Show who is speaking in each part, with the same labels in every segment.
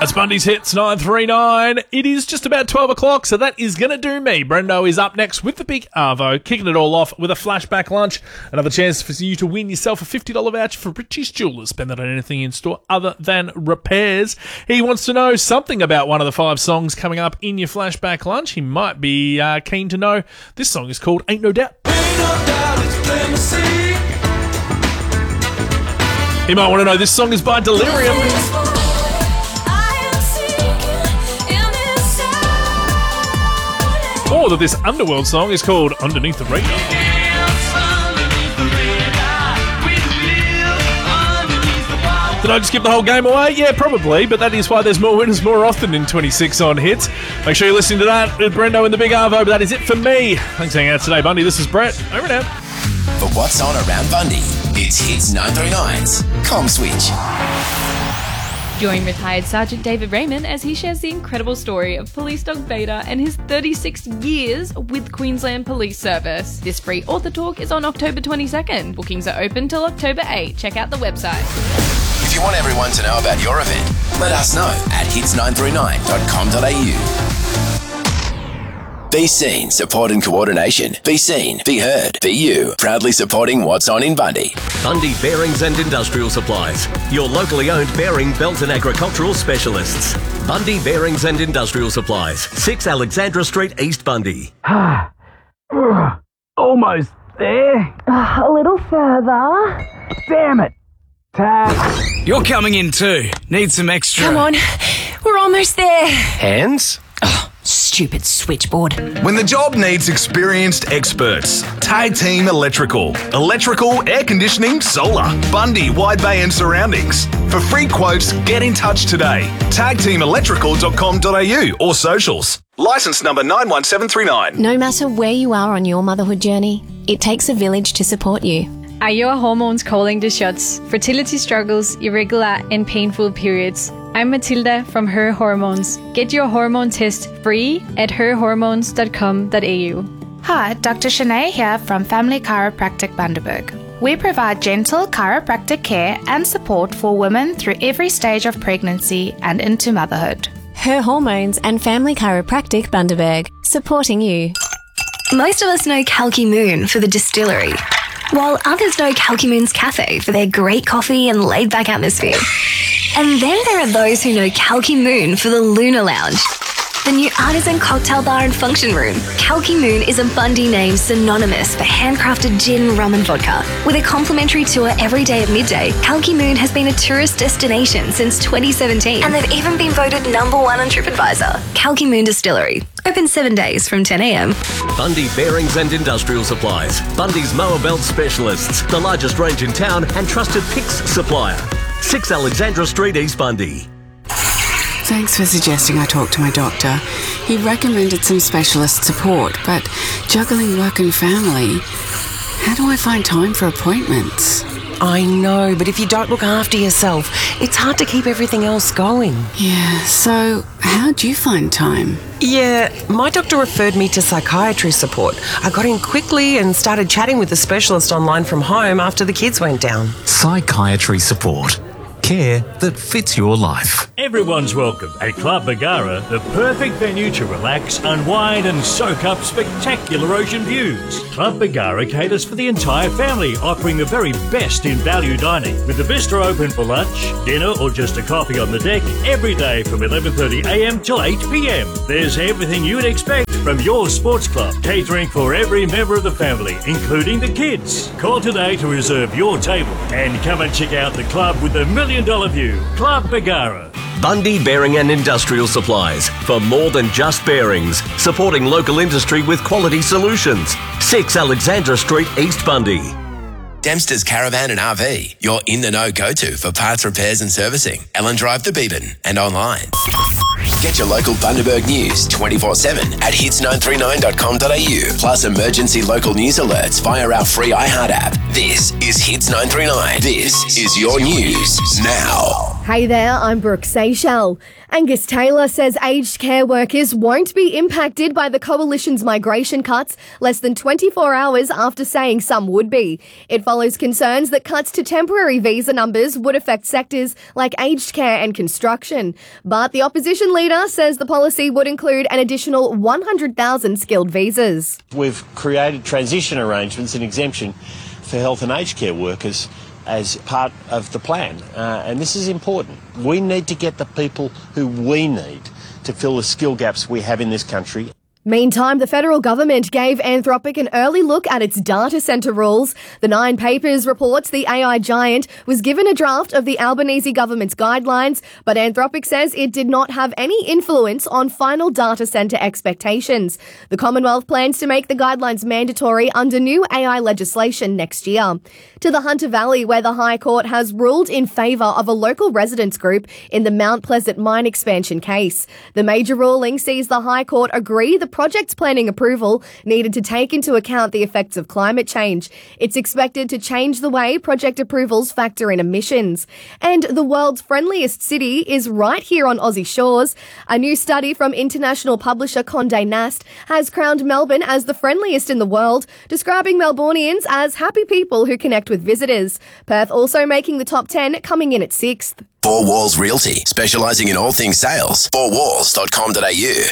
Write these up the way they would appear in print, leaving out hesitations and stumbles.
Speaker 1: That's Bundy's Hits 939. It is just about 12 o'clock, so that is going to do me. Brendo is up next with the big Arvo, kicking it all off with a flashback lunch. Another chance for you to win yourself a $50 voucher for Richie's Jewelers. Spend that on anything in store other than repairs. He wants to know something about one of the 5 songs coming up in your flashback lunch. He might be keen to know. This song is called Ain't No Doubt.
Speaker 2: Ain't no doubt it's plain to see.
Speaker 1: He might want to know this song is by Delirium. Or that this Underworld song is called Underneath the Radar. Did I just give the whole game away? Yeah, probably, but that is why there's more winners more often in 26 on Hits. Make sure you're listening to that with Brendo and the Big Arvo, but that is it for me. Thanks for hanging out today, Bundy. This is Brett. Over and out.
Speaker 3: For what's on around Bundy, it's Hits 939's Com Switch.
Speaker 4: Join retired Sergeant David Raymond as he shares the incredible story of Police Dog Beta and his 36 years with Queensland Police Service. This free author talk is on October 22nd. Bookings are open till October 8. Check out the website.
Speaker 3: If you want everyone to know about your event, let us know at hits939.com.au. Be seen, support and coordination. Be seen, be heard, be you. Proudly supporting what's on in Bundy.
Speaker 5: Bundy Bearings and Industrial Supplies. Your locally owned bearing, belt and agricultural specialists. Bundy Bearings and Industrial Supplies. 6 Alexandra Street, East Bundy.
Speaker 6: Almost there.
Speaker 7: A little further.
Speaker 6: Damn it. Tag.
Speaker 8: You're coming in too. Need some extra.
Speaker 7: Come on. We're almost there.
Speaker 8: Hands?
Speaker 7: Stupid switchboard.
Speaker 9: When the job needs experienced experts, Tag Team Electrical. Electrical, air conditioning, solar. Bundy, Wide Bay and surroundings. For free quotes, get in touch today. tagteamelectrical.com.au or socials. Licence number 91739.
Speaker 10: No matter where you are on your motherhood journey, it takes a village to support you.
Speaker 11: Are your hormones calling the shots? Fertility struggles, irregular and painful periods. I'm Matilda from Her Hormones. Get your hormone test free at herhormones.com.au.
Speaker 12: Hi, Dr. Shanae here from Family Chiropractic Bundaberg. We provide gentle chiropractic care and support for women through every stage of pregnancy and into motherhood.
Speaker 10: Her Hormones and Family Chiropractic Bundaberg, supporting you.
Speaker 13: Most of us know Kalki Moon for the distillery, while others know Kalki Moon's Cafe for their great coffee and laid-back atmosphere. And then there are those who know Kalki Moon for the Lunar Lounge, the new artisan cocktail bar and function room. Kalki Moon is a Bundy name synonymous for handcrafted gin, rum and vodka. With a complimentary tour every day at midday, Kalki Moon has been a tourist destination since 2017. And they've even been voted #1 on TripAdvisor. Kalki Moon Distillery. Open 7 days from 10 a.m.
Speaker 5: Bundy Bearings and Industrial Supplies. Bundy's mower belt specialists. The largest range in town and trusted PIX supplier. 6 Alexandra Street, East Bundy.
Speaker 14: Thanks for suggesting I talk to my doctor. He recommended some specialist support, but juggling work and family, how do I find time for appointments?
Speaker 15: I know, but if you don't look after yourself, it's hard to keep everything else going.
Speaker 14: Yeah, so how'd you find time?
Speaker 15: Yeah, my doctor referred me to psychiatry support. I got in quickly and started chatting with the specialist online from home after the kids went down.
Speaker 16: Psychiatry support. Care that fits your life.
Speaker 17: Everyone's welcome at Club Bargara, the perfect venue to relax, unwind and soak up spectacular ocean views. Club Bargara caters for the entire family, offering the very best in value dining. With the bistro open for lunch, dinner or just a coffee on the deck every day from 11:30am till 8pm. There's everything you'd expect from your sports club, catering for every member of the family, including the kids. Call today to reserve your table and come and check out the club with the $1 million view. Club Bargara.
Speaker 5: Bundy Bearing and Industrial Supplies. For more than just bearings. Supporting local industry with quality solutions. 6 Alexandra Street, East Bundy.
Speaker 3: Dempster's Caravan and RV, your in-the-know go-to for parts repairs and servicing. Ellen Drive to Beeban and online. Get your local Bundaberg news 24/7 at hits939.com.au. Plus emergency local news alerts via our free iHeart app. This is Hits 939. This is your news now.
Speaker 18: Hey there, I'm Brooke Seychelles. Angus Taylor says aged care workers won't be impacted by the Coalition's migration cuts less than 24 hours after saying some would be. It follows concerns that cuts to temporary visa numbers would affect sectors like aged care and construction. But the opposition leader says the policy would include an additional 100,000 skilled visas.
Speaker 19: We've created transition arrangements and exemption for health and aged care workers as part of the plan, and this is important. We need to get the people who we need to fill the skill gaps we have in this country.
Speaker 18: Meantime, the federal government gave Anthropic an early look at its data centre rules. The Nine Papers reports the AI giant was given a draft of the Albanese government's guidelines, but Anthropic says it did not have any influence on final data centre expectations. The Commonwealth plans to make the guidelines mandatory under new AI legislation next year. To the Hunter Valley, where the High Court has ruled in favour of a local residents group in the Mount Pleasant mine expansion case. The major ruling sees the High Court agree the project's planning approval needed to take into account the effects of climate change. It's expected to change the way project approvals factor in emissions. And the world's friendliest city is right here on Aussie shores. A new study from international publisher Condé Nast has crowned Melbourne as the friendliest in the world, describing Melbournians as happy people who connect with visitors. Perth also making the top 10, coming in at 6th.
Speaker 3: Four Walls Realty, specialising in all things sales. 4walls.com.au.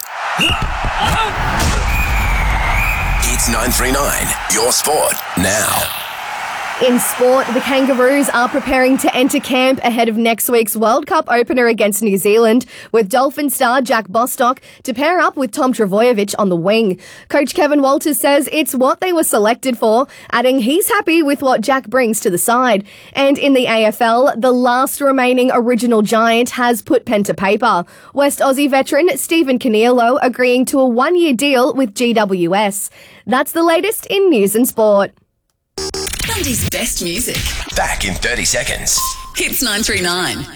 Speaker 3: It's 939, your sport, now.
Speaker 18: In sport, the Kangaroos are preparing to enter camp ahead of next week's World Cup opener against New Zealand, with Dolphin star Jack Bostock to pair up with Tom Trbojevic on the wing. Coach Kevin Walters says it's what they were selected for, adding he's happy with what Jack brings to the side. And in the AFL, the last remaining original giant has put pen to paper. West Aussie veteran Stephen Caniello agreeing to a one-year deal with GWS. That's the latest in news and sport.
Speaker 20: Bundy's best music.
Speaker 3: Back in 30 seconds.
Speaker 20: Hits 939.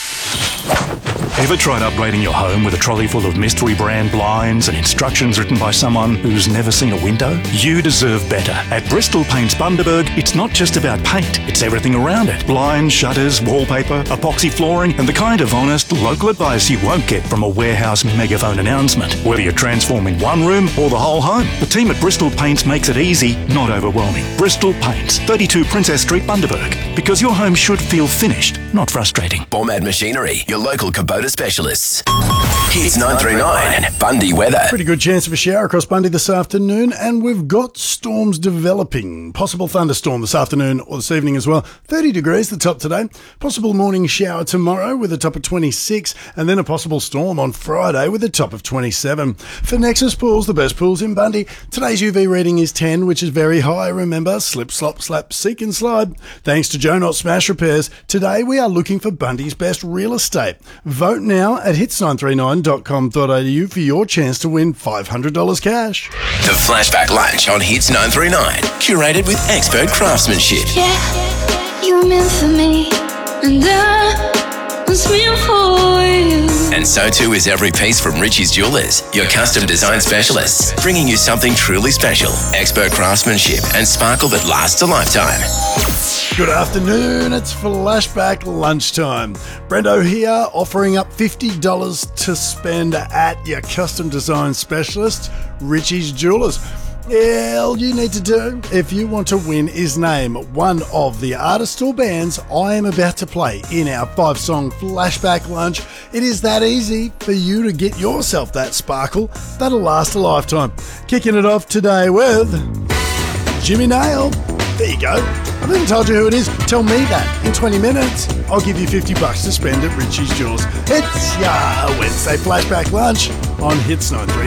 Speaker 16: Ever tried upgrading your home with a trolley full of mystery brand blinds and instructions written by someone who's never seen a window? You deserve better. At Bristol Paints Bundaberg, it's not just about paint, it's everything around it. Blinds, shutters, wallpaper, epoxy flooring, and the kind of honest, local advice you won't get from a warehouse megaphone announcement. Whether you're transforming one room or the whole home, the team at Bristol Paints makes it easy, not overwhelming. Bristol Paints, 32 Princess Street, Bundaberg. Because your home should feel finished, not frustrating.
Speaker 3: Bormad Machinery, your local Kubota specialists. Hits 939, Bundy weather.
Speaker 21: Pretty good chance of a shower across Bundy this afternoon, and we've got storms developing. Possible thunderstorm this afternoon or this evening as well. 30 degrees, the top today. Possible morning shower tomorrow with a top of 26, and then a possible storm on Friday with a top of 27. For Nexus Pools, the best pools in Bundy, today's UV reading is 10, which is very high. Remember, slip, slop, slap, seek and slide. Thanks to Joe Not Smash Repairs, today we are looking for Bundy's best real estate. Vote now at hits939.com.au for your chance to win $500 cash.
Speaker 3: The Flashback Lunch on Hits 939, curated with expert craftsmanship.
Speaker 2: Yeah, you were meant for me, and I was meant for you.
Speaker 3: And so too is every piece from Richie's Jewelers, your custom design specialists, bringing you something truly special, expert craftsmanship, and sparkle that lasts a lifetime.
Speaker 21: Good afternoon, it's Flashback Lunchtime. Brendo here, offering up $50 to spend at your custom design specialist, Richie's Jewelers. All you need to do, if you want to win, is name one of the artists or bands I am about to play in our 5-song Flashback Lunch. It is that easy for you to get yourself that sparkle that'll last a lifetime. Kicking it off today with Jimmy Nail. There you go. I've even told you who it is. Tell me that in 20 minutes. I'll give you $50 to spend at Richie's Jewels. It's your Wednesday Flashback Lunch on Hits 939.